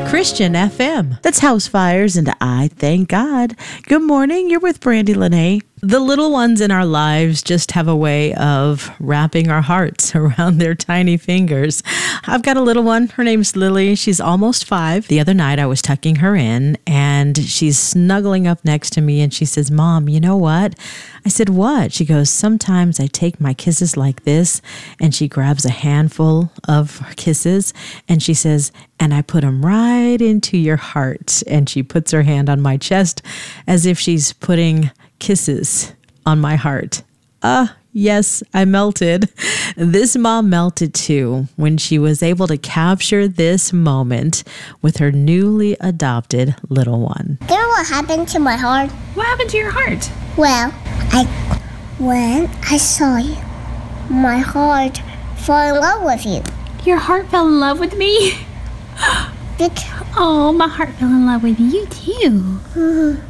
Christian FM. That's House Fires and I Thank God. Good morning. You're with Brandy Lene. The little ones in our lives just have a way of wrapping our hearts around their tiny fingers. I've got a little one. Her name's Lily. She's almost 5. The other night I was tucking her in and she's snuggling up next to me and she says, "Mom, you know what?" I said, "What?" She goes, "Sometimes I take my kisses like this," and she grabs a handful of kisses and she says, "And I put them right into your heart." And she puts her hand on my chest as if she's putting kisses on my heart. Yes, I melted. This mom melted too when she was able to capture this moment with her newly adopted little one. You know what happened to my heart? What happened to your heart? Well, when I saw you, my heart fell in love with you. Your heart fell in love with me? Oh, my heart fell in love with you too.